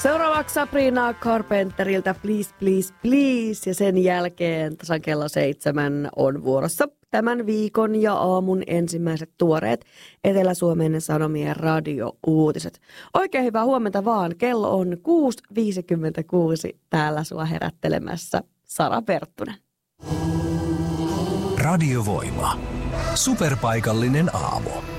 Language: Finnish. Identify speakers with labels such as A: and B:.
A: Seuraavaksi Sabrina Carpenteriltä Please, Please, Please. Ja sen jälkeen tasan kello 7 on vuorossa tämän viikon ja aamun ensimmäiset tuoreet Etelä-Suomen Sanomien radio-uutiset. Oikein hyvää huomenta vaan. Kello on 6.56 täällä sua herättelemässä Sara Perttunen.
B: Radiovoima. Superpaikallinen aamu.